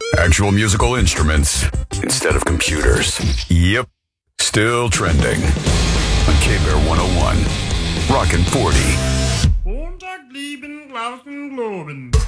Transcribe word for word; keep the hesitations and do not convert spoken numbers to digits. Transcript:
Actual musical instruments instead of computers. Yep, still trending on K-Bear one oh one. Rockin' forty. Montag, lieben, Glauben, Globen.